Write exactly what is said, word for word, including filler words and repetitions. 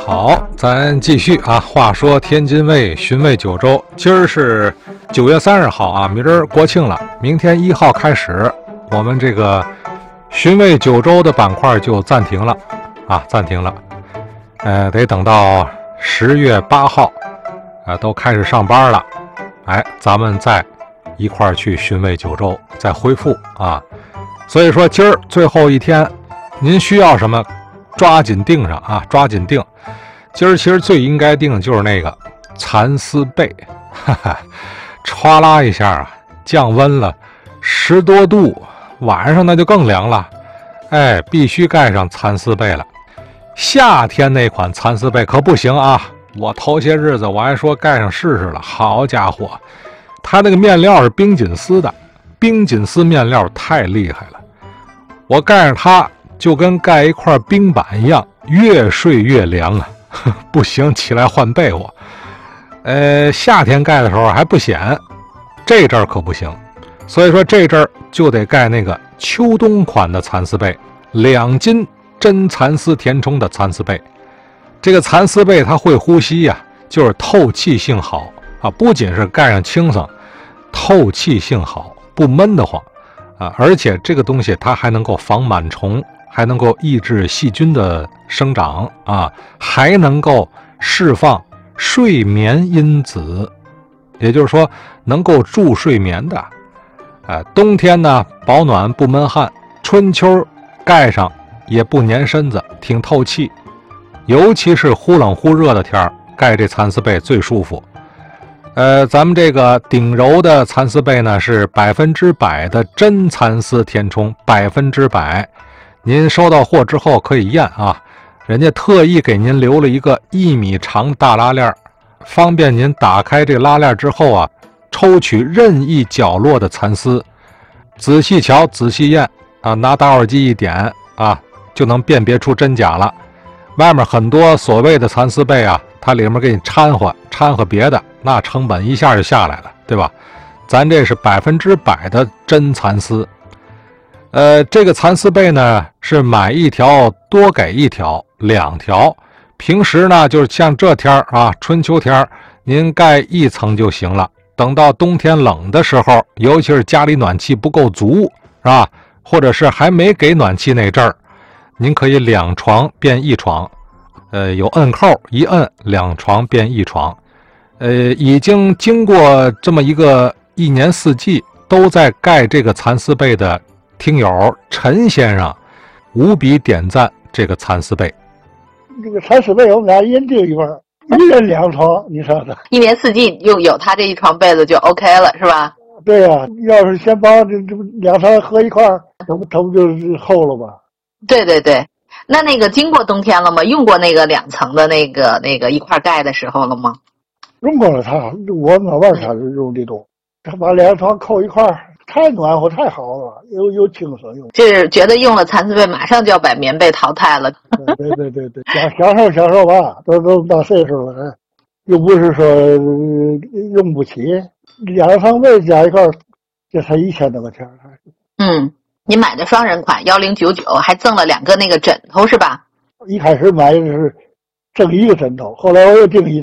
好，咱继续啊。话说天津卫寻味九州，今儿是九月三十号啊，明儿国庆了，明天一号开始，我们这个寻味九州的板块就暂停了啊，暂停了。呃，得等到十月八号，啊，都开始上班了，哎，咱们再一块儿去寻味九州，再恢复啊。所以说今儿最后一天，您需要什么？抓紧订上啊，抓紧订。今儿其实最应该订的就是那个蚕丝被，哈哈，歘啦一下啊，降温了十多度，晚上那就更凉了，哎，必须盖上蚕丝被了。夏天那款蚕丝被可不行啊，我头些日子我还说盖上试试了，好家伙，它那个面料是冰锦丝的，冰锦丝面料太厉害了，我盖上它就跟盖一块冰板一样，越睡越凉啊，不行，起来换被窝。呃，夏天盖的时候还不显，这阵儿可不行，所以说这阵儿就得盖那个秋冬款的蚕丝被，两斤真蚕丝填充的蚕丝被。这个蚕丝被它会呼吸呀、啊，就是透气性好啊，不仅是盖上轻松，透气性好，不闷得慌啊，而且这个东西它还能够防螨虫。还能够抑制细菌的生长啊，还能够释放睡眠因子，也就是说能够助睡眠的。呃，冬天呢保暖不闷汗，春秋盖上也不粘身子，挺透气。尤其是忽冷忽热的天儿，盖这蚕丝被最舒服。呃，咱们这个顶柔的蚕丝被呢是百分之百的真蚕丝填充，百分之百。您收到货之后可以验啊，人家特意给您留了一个一米长大拉链，方便您打开这拉链之后啊，抽取任意角落的蚕丝，仔细瞧，仔细验啊，拿打火机一点啊，就能辨别出真假了。外面很多所谓的蚕丝被啊，它里面给你掺和掺和别的，那成本一下就下来了，对吧？咱这是百分之百的真蚕丝。呃，这个蚕丝被呢是买一条多给一条，两条。平时呢就是像这天儿啊，春秋天您盖一层就行了。等到冬天冷的时候，尤其是家里暖气不够足，是吧？或者是还没给暖气那阵儿，您可以两床变一床，呃，有摁扣，一摁两床变一床。呃，已经经过这么一个一年四季都在盖这个蚕丝被的听友陈先生无比点赞这个蚕丝被。 这个蚕丝被我们俩人订一份，一人两床，你说的。 一年四季用有他这一床被子就 OK 了，是吧？ 对呀、啊，要是先把这这两床合一块儿，它不它不就是厚了吗？ 对对对。那那个经过冬天了吗？用过那个两层的那个那个一块盖的时候了吗？ 用过了它，我老伴儿他是用这种，他把两床扣一块儿。太暖和太好了，又又轻松又。 就是觉得用了蚕丝被，马上就要把棉被淘汰了。 对对对对，享享受享受吧，都都到岁数了，又不是说、呃、用不起，两床被加一块，这才一千多块钱。 嗯，你买的双人款幺零九九，还赠了两个那个枕头是吧？ 一开始买的是赠一个枕头，后来我又订一。